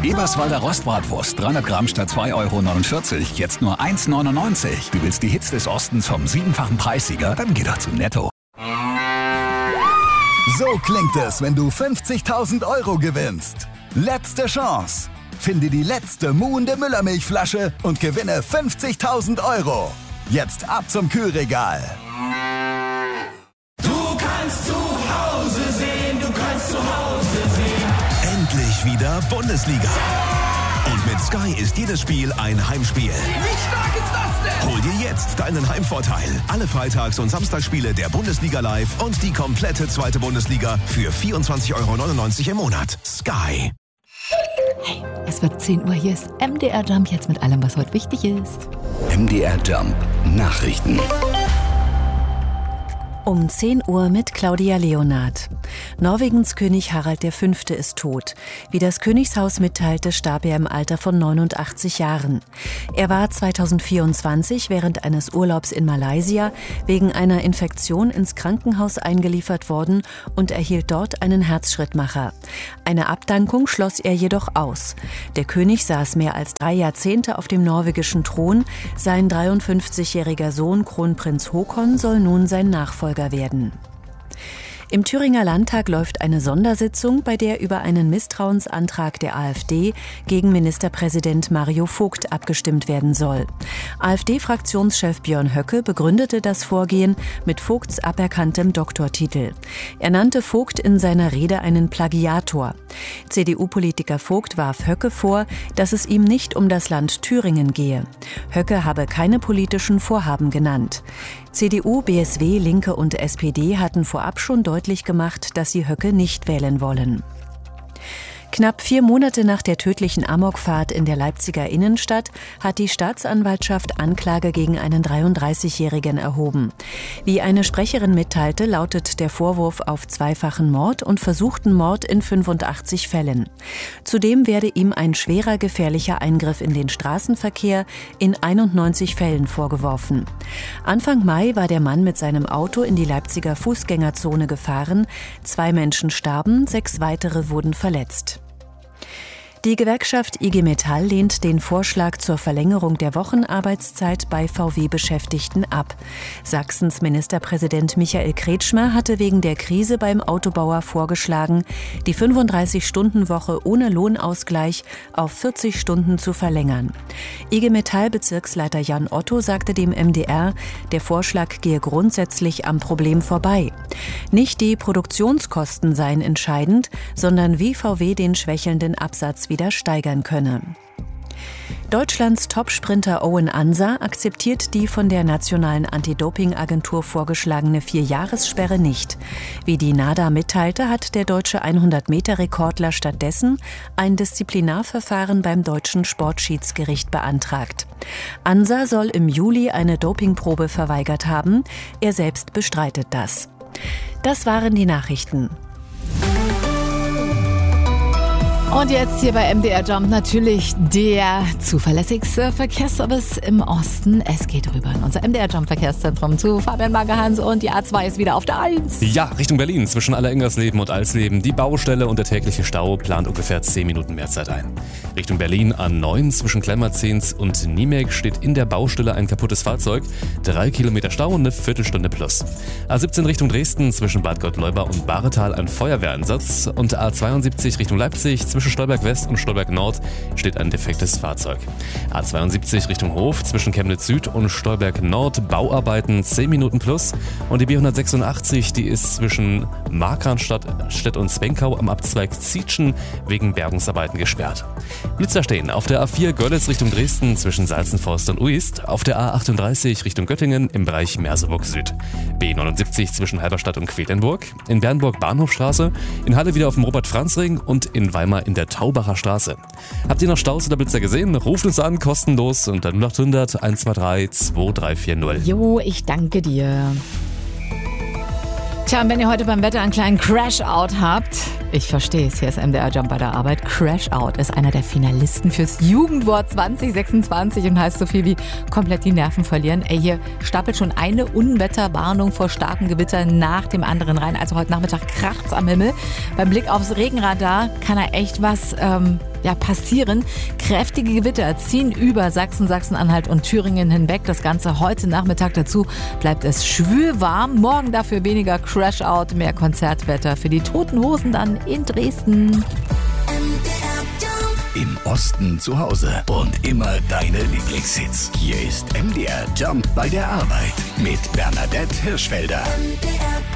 Eberswalder Rostbratwurst, 300 Gramm statt 2,49 €, jetzt nur 1,99 €. Du willst die Hits des Ostens vom 7-fachen Preissieger? Dann geh doch zu Netto. So klingt es, wenn du 50.000 € gewinnst. Letzte Chance. Finde die letzte muhende Müllermilchflasche und gewinne 50.000 €. Jetzt ab zum Kühlregal. Du kannst zu Hause sehen, du kannst zu Hause sehen. Endlich wieder Bundesliga. Und mit Sky ist jedes Spiel ein Heimspiel. Wie stark ist das denn? Hol dir jetzt deinen Heimvorteil. Alle Freitags- und Samstagsspiele der Bundesliga live und die komplette zweite Bundesliga für 24,99 € im Monat. Sky. Hey, es wird 10 Uhr, hier ist MDR Jump, jetzt mit allem, was heute wichtig ist. MDR Jump Nachrichten. Um 10 Uhr mit Claudia Leonard. Norwegens König Harald V. ist tot. Wie das Königshaus mitteilte, starb er im Alter von 89 Jahren. Er war 2024 während eines Urlaubs in Malaysia wegen einer Infektion ins Krankenhaus eingeliefert worden und erhielt dort einen Herzschrittmacher. Eine Abdankung schloss er jedoch aus. Der König saß mehr als 3 Jahrzehnte auf dem norwegischen Thron. Sein 53-jähriger Sohn Kronprinz Haakon soll nun sein Nachfolger werden. Im Thüringer Landtag läuft eine Sondersitzung, bei der über einen Misstrauensantrag der AfD gegen Ministerpräsident Mario Vogt abgestimmt werden soll. AfD-Fraktionschef Björn Höcke begründete das Vorgehen mit Vogts aberkanntem Doktortitel. Er nannte Vogt in seiner Rede einen Plagiator. CDU-Politiker Vogt warf Höcke vor, dass es ihm nicht um das Land Thüringen gehe. Höcke habe keine politischen Vorhaben genannt. CDU, BSW, Linke und SPD hatten vorab schon deutlich gemacht, dass sie Höcke nicht wählen wollen. Knapp 4 Monate nach der tödlichen Amokfahrt in der Leipziger Innenstadt hat die Staatsanwaltschaft Anklage gegen einen 33-Jährigen erhoben. Wie eine Sprecherin mitteilte, lautet der Vorwurf auf zweifachen Mord und versuchten Mord in 85 Fällen. Zudem werde ihm ein schwerer gefährlicher Eingriff in den Straßenverkehr in 91 Fällen vorgeworfen. Anfang Mai war der Mann mit seinem Auto in die Leipziger Fußgängerzone gefahren. 2 Menschen starben, 6 weitere wurden verletzt. Die Gewerkschaft IG Metall lehnt den Vorschlag zur Verlängerung der Wochenarbeitszeit bei VW-Beschäftigten ab. Sachsens Ministerpräsident Michael Kretschmer hatte wegen der Krise beim Autobauer vorgeschlagen, die 35-Stunden-Woche ohne Lohnausgleich auf 40 Stunden zu verlängern. IG Metall-Bezirksleiter Jan Otto sagte dem MDR, der Vorschlag gehe grundsätzlich am Problem vorbei. Nicht die Produktionskosten seien entscheidend, sondern wie VW den schwächelnden Absatz wieder steigern könne. Deutschlands Topsprinter Owen Ansa akzeptiert die von der Nationalen Anti-Doping-Agentur vorgeschlagene 4-Jahressperre nicht. Wie die NADA mitteilte, hat der deutsche 100-Meter-Rekordler stattdessen ein Disziplinarverfahren beim deutschen Sportschiedsgericht beantragt. Ansa soll im Juli eine Dopingprobe verweigert haben. Er selbst bestreitet das. Das waren die Nachrichten. Und jetzt hier bei MDR Jump natürlich der zuverlässigste Verkehrsservice im Osten. Es geht rüber in unser MDR Jump Verkehrszentrum zu Fabian Magerhans und die A2 ist wieder auf der 1. Ja, Richtung Berlin zwischen Allerengersleben und Alsleben. Die Baustelle und der tägliche Stau plant ungefähr 10 Minuten mehr Zeit ein. Richtung Berlin A9 zwischen Klemmerzens und Niemek steht in der Baustelle ein kaputtes Fahrzeug. 3 Kilometer Stau und eine Viertelstunde plus. A17 Richtung Dresden zwischen Bad Gottleuba und Bahretal ein Feuerwehreinsatz. Und A72 Richtung Leipzig zwischen Stolberg West und Stolberg Nord steht ein defektes Fahrzeug. A72 Richtung Hof zwischen Chemnitz Süd und Stolberg Nord Bauarbeiten 10 Minuten plus. Und die B186, die ist zwischen Markranstadt und Zwenkau am Abzweig Zietschen wegen Bergungsarbeiten gesperrt. Blitzer stehen auf der A4 Görlitz Richtung Dresden zwischen Salzenforst und Uist, auf der A38 Richtung Göttingen im Bereich Merseburg Süd. B79 zwischen Halberstadt und Quedlinburg, in Bernburg Bahnhofstraße, in Halle wieder auf dem Robert-Franz-Ring und in Weimar in der Taubacher Straße. Habt ihr noch Staus oder Blitzer gesehen? Ruft uns an, kostenlos unter 0800 123 2340. Jo, ich danke dir. Tja, und wenn ihr heute beim Wetter einen kleinen Crash-Out habt, Ich verstehe es. Hier ist MDR Jump bei der Arbeit. Crash Out ist einer der Finalisten fürs Jugendwort 2026 und heißt so viel wie komplett die Nerven verlieren. Hier stapelt schon eine Unwetterwarnung vor starken Gewittern nach dem anderen rein. Also heute Nachmittag kracht's am Himmel. Beim Blick aufs Regenradar kann da echt was passieren. Kräftige Gewitter ziehen über Sachsen, Sachsen-Anhalt und Thüringen hinweg. Das Ganze heute Nachmittag. Dazu bleibt es schwülwarm. Morgen dafür weniger Crash-Out, mehr Konzertwetter für die Toten Hosen dann in Dresden. Im Osten zu Hause und immer deine Lieblingshits. Hier ist MDR Jump bei der Arbeit mit Bernadette Hirschfelder.